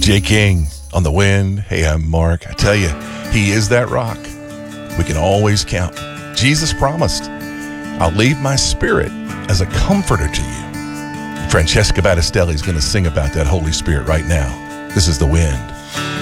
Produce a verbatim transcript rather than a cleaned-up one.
Jay King on the wind. Hey, I'm Mark. I tell you, he is that rock we can always count. Jesus promised, I'll leave my spirit as a comforter to you. Francesca Battistelli is going to sing about that Holy Spirit right now. This is The Wind.